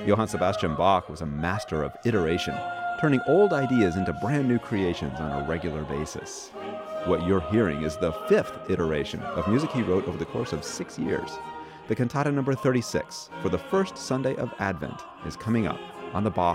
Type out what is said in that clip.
Johann Sebastian Bach was a master of iteration, turning old ideas into brand new creations on a regular basis. What you're hearing is the fifth iteration of music he wrote over the course of 6 years. The cantata number 36, for the first Sunday of Advent, is coming up on the Bach